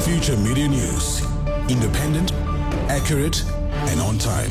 Future Media News. Independent, accurate, and on time.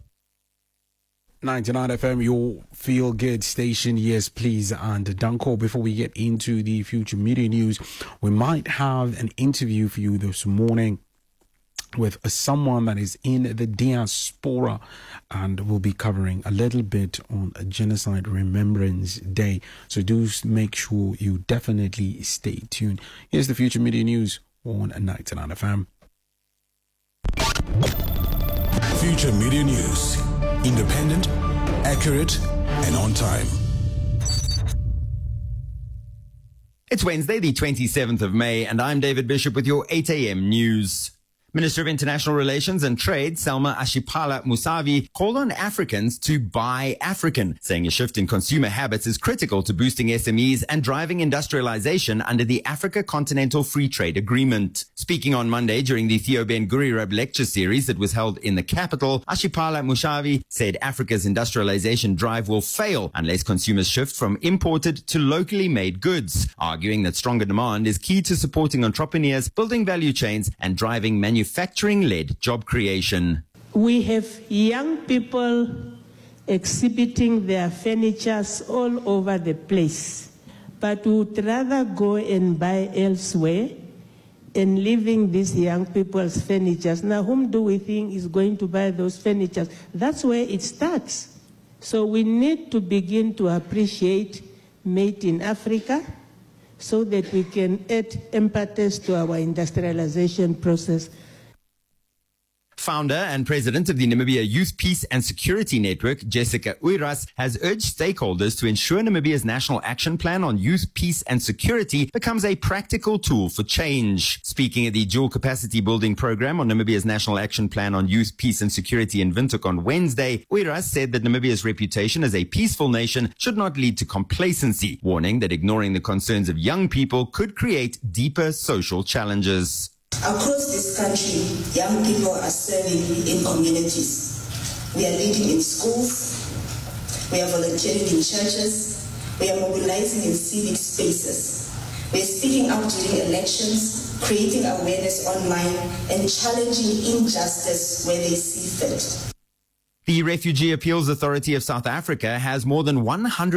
99 FM, your feel-good station. Yes, please. And Danko, before we get into the Future Media News, we might have an interview for you this morning with someone that is in the diaspora, and we'll be covering a little bit on a Genocide Remembrance Day. So do make sure you definitely stay tuned. Here's the Future Media News on 99 FM. Future Media News. Independent, accurate, and on time. It's Wednesday, the 27th of May, and I'm David Bishop with your 8 a.m. news. Minister of International Relations and Trade, Salma Ashipala Musavi, called on Africans to buy African, saying a shift in consumer habits is critical to boosting SMEs and driving industrialization under the Africa Continental Free Trade Agreement. Speaking on Monday during the Theo Ben-Gurion lecture series that was held in the capital, Ashipala Musavi said Africa's industrialization drive will fail unless consumers shift from imported to locally made goods, arguing that stronger demand is key to supporting entrepreneurs, building value chains, and driving manufacturing-led job creation. We have young people exhibiting their furnitures all over the place, but would rather go and buy elsewhere and leaving these young people's furnitures. Now, whom do we think is going to buy those furnitures? That's where it starts. So we need to begin to appreciate made in Africa so that we can add impetus to our industrialization process. Founder and president of the Namibia Youth Peace and Security Network, Jessica Uiras, has urged stakeholders to ensure Namibia's National Action Plan on Youth Peace and Security becomes a practical tool for change. Speaking at the Dual Capacity Building Program on Namibia's National Action Plan on Youth Peace and Security in Windhoek on Wednesday, Uiras said that Namibia's reputation as a peaceful nation should not lead to complacency, warning that ignoring the concerns of young people could create deeper social challenges. Across this country, young people are serving in communities. We are leading in schools, we are volunteering in churches, we are mobilizing in civic spaces. We are speaking out during elections, creating awareness online, and challenging injustice where they see fit. The Refugee Appeals Authority of South Africa has more than 100